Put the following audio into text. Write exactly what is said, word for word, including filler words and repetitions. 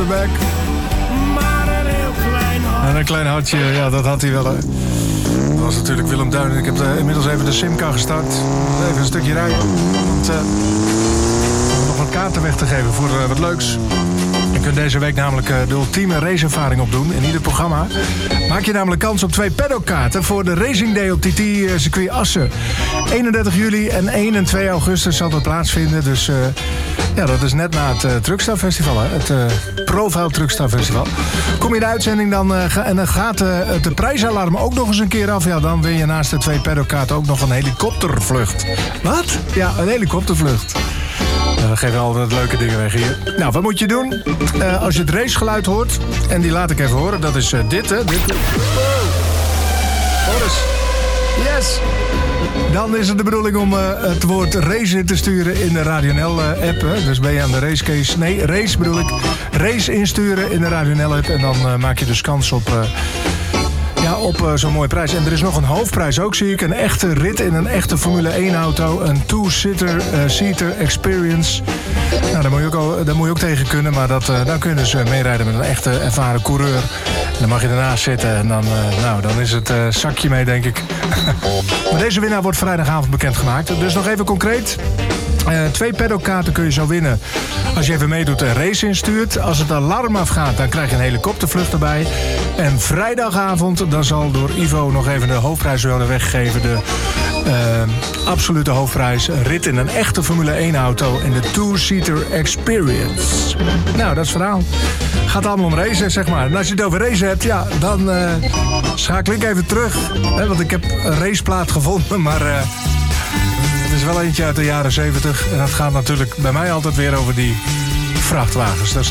quarterback. Maar een heel klein hart. En een klein hartje, ja, dat had hij wel. Hè. Dat was natuurlijk Willem Duin. Ik heb uh, inmiddels even de Simca gestart. Even een stukje rijden. Want, uh, om nog wat kaarten weg te geven voor uh, wat leuks. Je kunt deze week namelijk uh, de ultieme raceervaring opdoen in ieder programma. Maak je namelijk kans op twee paddockkaarten voor de Racing Day op T T-circuit Assen. eenendertig juli en één en twee augustus zal dat plaatsvinden. Dus uh, ja, dat is net na het uh, Truckstar Festival, hè? Het uh, Profile Truckstar Festival. Kom je in de uitzending dan, uh, ga, en dan gaat uh, de prijsalarm ook nog eens een keer af. Ja, dan win je naast de twee paddockkaarten ook nog een helikoptervlucht. Wat? Ja, een helikoptervlucht. Uh, we geven altijd leuke dingen weg hier. Nou, wat moet je doen? Uh, als je het racegeluid hoort, en die laat ik even horen, dat is uh, dit, hè? Dit. Wow. Hoor eens. Yes! Dan is het de bedoeling om uh, het woord race in te sturen in de Radio N L-app. Uh, dus ben je aan de racecase... Nee, race bedoel ik. Race insturen in de Radio N L-app. En dan uh, maak je dus kans op... Uh, Ja, op uh, zo'n mooie prijs. En er is nog een hoofdprijs ook, zie ik. Een echte rit in een echte Formule één auto. Een two-seater uh, seater experience. Nou, daar moet, je ook, daar moet je ook tegen kunnen. Maar dat, uh, dan kun je dus uh, meerijden met een echte ervaren coureur. En dan mag je ernaast zitten. En dan, uh, nou, dan is het uh, zakje mee, denk ik. Maar deze winnaar wordt vrijdagavond bekendgemaakt. Dus nog even concreet. Uh, twee paddockkaarten kun je zo winnen als je even meedoet en race instuurt. Als het alarm afgaat, dan krijg je een helikoptervlucht erbij. En vrijdagavond, dan zal door Ivo nog even de hoofdprijs worden weggegeven. De uh, absolute hoofdprijs. Een rit in een echte Formule één auto in de two-seater experience. Nou, dat is het verhaal. Gaat allemaal om racen, zeg maar. En als je het over racen hebt, ja, dan uh, schakel ik even terug. Hè, want ik heb een raceplaat gevonden, maar... Uh, Het is wel eentje uit de jaren zeventig. En dat gaat natuurlijk bij mij altijd weer over die vrachtwagens. Dat is